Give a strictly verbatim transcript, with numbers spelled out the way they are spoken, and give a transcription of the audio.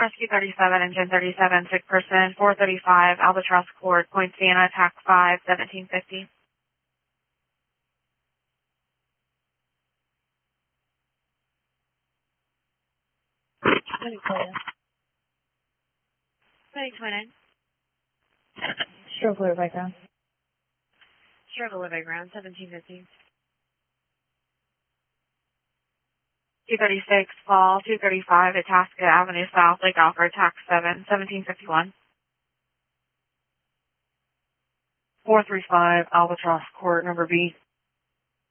Rescue thirty-seven, Engine thirty-seven, sick person, four thirty-five, Albatross Court, Point Siena, T A C five, seventeen fifty. Ready for you. Ready, twenty-nine. Stroke liver background. Stroke liver ground, seventeen fifty. two thirty-six, Fall, two thirty-five, Itasca Avenue South, Lake Alfred, T A C seven, seventeen fifty-one. four three five, Albatross Court, number B,